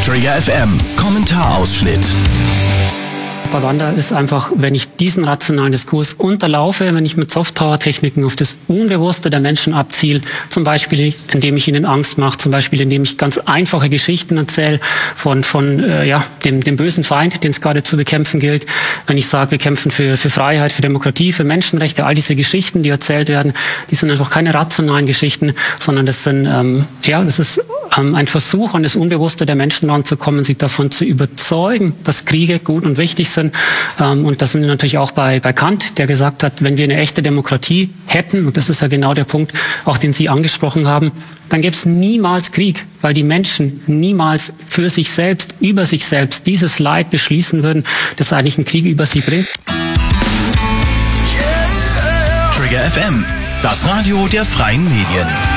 Trigger FM Kommentarausschnitt. Propaganda ist einfach, wenn ich diesen rationalen Diskurs unterlaufe, wenn ich mit Softpower-Techniken auf das Unbewusste der Menschen abziele, zum Beispiel indem ich ihnen Angst mache, zum Beispiel indem ich ganz einfache Geschichten erzähle von dem bösen Feind, den es gerade zu bekämpfen gilt. Wenn ich sage, wir kämpfen für Freiheit, für Demokratie, für Menschenrechte, all diese Geschichten, die erzählt werden, die sind einfach keine rationalen Geschichten, sondern das sind das ist ein Versuch, an das Unbewusste der Menschen ranzukommen, sie davon zu überzeugen, dass Kriege gut und wichtig sind. Und das sind wir natürlich auch bei Kant, der gesagt hat, wenn wir eine echte Demokratie hätten, und das ist ja genau der Punkt, auch den Sie angesprochen haben, dann gäbe es niemals Krieg, weil die Menschen niemals für sich selbst, über sich selbst dieses Leid beschließen würden, das eigentlich einen Krieg über sie bringt. Trigger FM, das Radio der freien Medien.